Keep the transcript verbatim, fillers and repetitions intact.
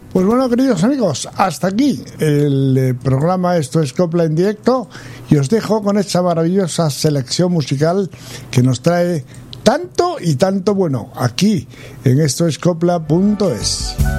Pues bueno, queridos amigos, hasta aquí el eh, programa Esto es Copla en directo, y os dejo con esta maravillosa selección musical que nos trae tanto y tanto bueno aquí en esto es copla punto es.